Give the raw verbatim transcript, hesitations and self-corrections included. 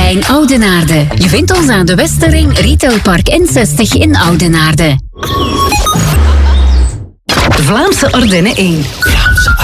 Magazijn Oudenaarde. Je vindt ons aan de Westerring, Retailpark N zestig in Oudenaarde. Vlaamse Ardennen één.